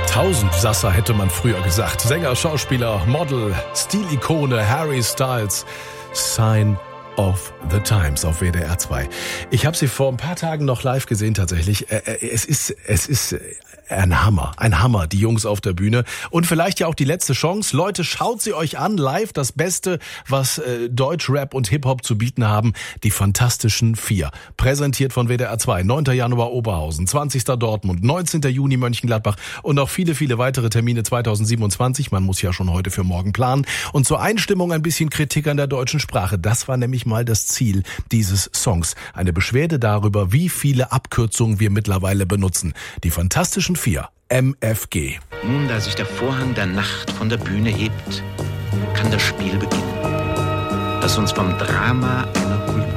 Tausendsasser hätte man früher gesagt. Sänger, Schauspieler, Model, Stilikone, Harry Styles. Sign of the Times auf WDR 2. Ich habe sie vor ein paar Tagen noch live gesehen tatsächlich. Es ist ein Hammer, die Jungs auf der Bühne. Und vielleicht ja auch die letzte Chance. Leute, schaut sie euch an, live. Das Beste, was Deutschrap und Hip-Hop zu bieten haben. Die Fantastischen Vier. Präsentiert von WDR 2. 9. Januar Oberhausen, 20. Dortmund, 19. Juni Mönchengladbach und noch viele, viele weitere Termine 2027. Man muss ja schon heute für morgen planen. Und zur Einstimmung ein bisschen Kritik an der deutschen Sprache. Das war nämlich mal das Ziel dieses Songs. Eine Beschwerde darüber, wie viele Abkürzungen wir mittlerweile benutzen. Die Fantastischen Vier, MFG. Nun, da sich der Vorhang der Nacht von der Bühne hebt, kann das Spiel beginnen, das uns vom Drama einer Kultur